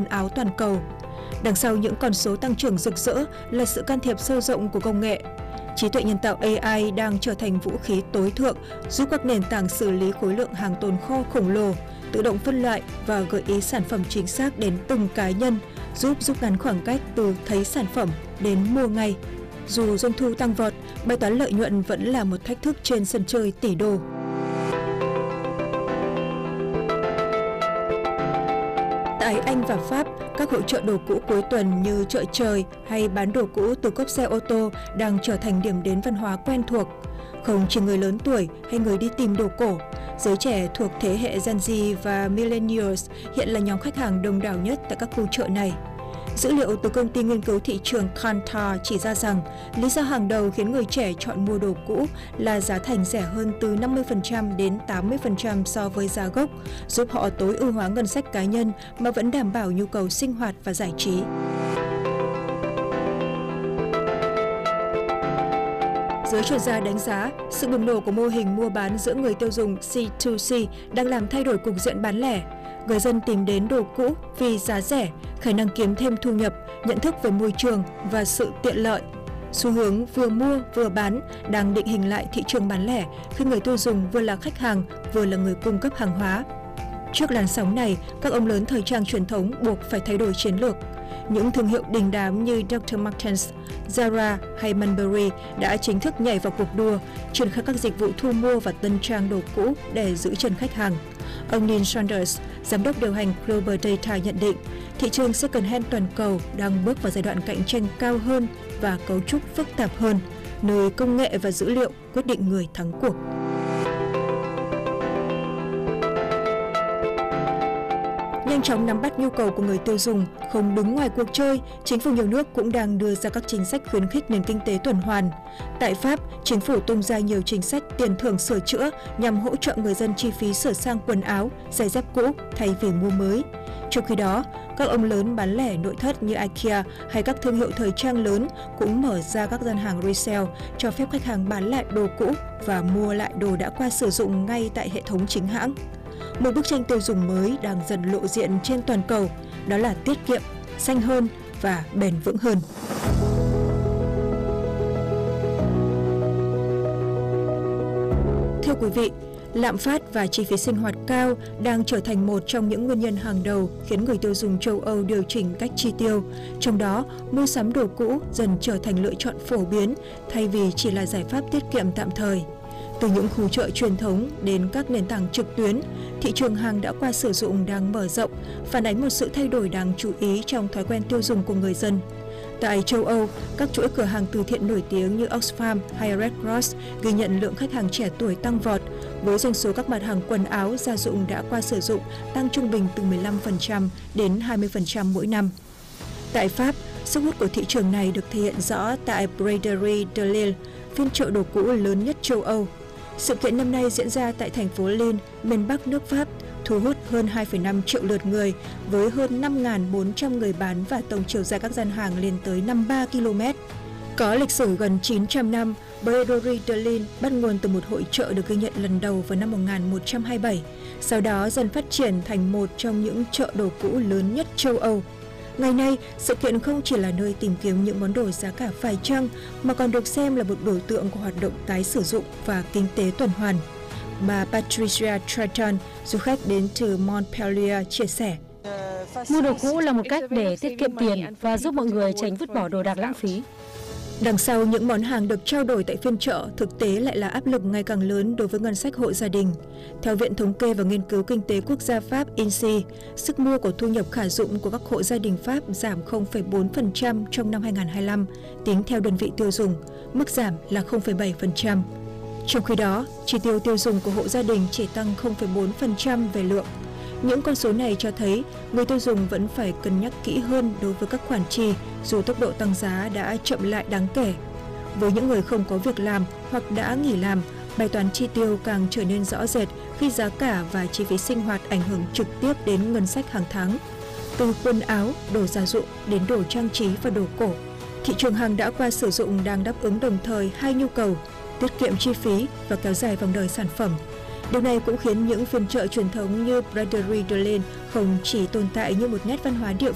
áo toàn cầu. Đằng sau những con số tăng trưởng rực rỡ là sự can thiệp sâu rộng của công nghệ. Trí tuệ nhân tạo AI đang trở thành vũ khí tối thượng, giúp các nền tảng xử lý khối lượng hàng tồn kho khổng lồ, tự động phân loại và gợi ý sản phẩm chính xác đến từng cá nhân, giúp rút ngắn khoảng cách từ thấy sản phẩm đến mua ngay. Dù doanh thu tăng vọt, bài toán lợi nhuận vẫn là một thách thức trên sân chơi tỷ đô. Tại Anh và Pháp, các hội chợ đồ cũ cuối tuần như chợ trời hay bán đồ cũ từ cốp xe ô tô đang trở thành điểm đến văn hóa quen thuộc. Không chỉ người lớn tuổi hay người đi tìm đồ cổ, giới trẻ thuộc thế hệ Gen Z và Millennials hiện là nhóm khách hàng đông đảo nhất tại các khu chợ này. Dữ liệu từ công ty nghiên cứu thị trường Kantar chỉ ra rằng lý do hàng đầu khiến người trẻ chọn mua đồ cũ là giá thành rẻ hơn từ 50% đến 80% so với giá gốc, giúp họ tối ưu hóa ngân sách cá nhân mà vẫn đảm bảo nhu cầu sinh hoạt và giải trí. Giới chuyên gia đánh giá, sự bùng nổ của mô hình mua bán giữa người tiêu dùng C2C đang làm thay đổi cục diện bán lẻ. Người dân tìm đến đồ cũ vì giá rẻ, khả năng kiếm thêm thu nhập, nhận thức về môi trường và sự tiện lợi. Xu hướng vừa mua vừa bán đang định hình lại thị trường bán lẻ khi người tiêu dùng vừa là khách hàng vừa là người cung cấp hàng hóa. Trước làn sóng này, các ông lớn thời trang truyền thống buộc phải thay đổi chiến lược. Những thương hiệu đình đám như Dr. Martens, Zara hay Burberry đã chính thức nhảy vào cuộc đua, triển khai các dịch vụ thu mua và tân trang đồ cũ để giữ chân khách hàng. Ông Neil Saunders, giám đốc điều hành Global Data nhận định, thị trường second-hand toàn cầu đang bước vào giai đoạn cạnh tranh cao hơn và cấu trúc phức tạp hơn, nơi công nghệ và dữ liệu quyết định người thắng cuộc. Nhanh chóng nắm bắt nhu cầu của người tiêu dùng, không đứng ngoài cuộc chơi, chính phủ nhiều nước cũng đang đưa ra các chính sách khuyến khích nền kinh tế tuần hoàn. Tại Pháp, chính phủ tung ra nhiều chính sách tiền thưởng sửa chữa nhằm hỗ trợ người dân chi phí sửa sang quần áo, giày dép cũ thay vì mua mới. Trong khi đó, các ông lớn bán lẻ nội thất như IKEA hay các thương hiệu thời trang lớn cũng mở ra các gian hàng resale cho phép khách hàng bán lại đồ cũ và mua lại đồ đã qua sử dụng ngay tại hệ thống chính hãng. Một bức tranh tiêu dùng mới đang dần lộ diện trên toàn cầu, đó là tiết kiệm, xanh hơn và bền vững hơn. Thưa quý vị, lạm phát và chi phí sinh hoạt cao đang trở thành một trong những nguyên nhân hàng đầu khiến người tiêu dùng châu Âu điều chỉnh cách chi tiêu. Trong đó, mua sắm đồ cũ dần trở thành lựa chọn phổ biến thay vì chỉ là giải pháp tiết kiệm tạm thời. Từ những khu chợ truyền thống đến các nền tảng trực tuyến, thị trường hàng đã qua sử dụng đang mở rộng, phản ánh một sự thay đổi đáng chú ý trong thói quen tiêu dùng của người dân. Tại châu Âu, các chuỗi cửa hàng từ thiện nổi tiếng như Oxfam hay Red Cross ghi nhận lượng khách hàng trẻ tuổi tăng vọt, với doanh số các mặt hàng quần áo, gia dụng đã qua sử dụng tăng trung bình từ 15% đến 20% mỗi năm. Tại Pháp, sức hút của thị trường này được thể hiện rõ tại Braderie de Lille, phiên chợ đồ cũ lớn nhất châu Âu. Sự kiện năm nay diễn ra tại thành phố Lille, miền Bắc nước Pháp, thu hút hơn 2,5 triệu lượt người với hơn 5.400 người bán và tổng chiều dài các gian hàng lên tới 53 km. Có lịch sử gần 900 năm, Braderie de Lille bắt nguồn từ một hội chợ được ghi nhận lần đầu vào năm 1127, sau đó dần phát triển thành một trong những chợ đồ cũ lớn nhất châu Âu. Ngày nay, sự kiện không chỉ là nơi tìm kiếm những món đồ giá cả phải chăng, mà còn được xem là một biểu tượng của hoạt động tái sử dụng và kinh tế tuần hoàn. Bà Patricia Triton, du khách đến từ Montpellier, chia sẻ. Mua đồ cũ là một cách để tiết kiệm tiền và giúp mọi người tránh vứt bỏ đồ đạc lãng phí. Đằng sau những món hàng được trao đổi tại phiên chợ, thực tế lại là áp lực ngày càng lớn đối với ngân sách hộ gia đình. Theo Viện Thống kê và Nghiên cứu Kinh tế Quốc gia Pháp INSEE, sức mua của thu nhập khả dụng của các hộ gia đình Pháp giảm 0,4% trong năm 2025, tính theo đơn vị tiêu dùng, mức giảm là 0,7%. Trong khi đó, chi tiêu tiêu dùng của hộ gia đình chỉ tăng 0,4% về lượng. Những con số này cho thấy người tiêu dùng vẫn phải cân nhắc kỹ hơn đối với các khoản chi dù tốc độ tăng giá đã chậm lại đáng kể. Với những người không có việc làm hoặc đã nghỉ làm, bài toán chi tiêu càng trở nên rõ rệt khi giá cả và chi phí sinh hoạt ảnh hưởng trực tiếp đến ngân sách hàng tháng. Từ quần áo, đồ gia dụng đến đồ trang trí và đồ cổ, thị trường hàng đã qua sử dụng đang đáp ứng đồng thời hai nhu cầu, tiết kiệm chi phí và kéo dài vòng đời sản phẩm. Điều này cũng khiến những phiên chợ truyền thống như Braderie de Lille không chỉ tồn tại như một nét văn hóa địa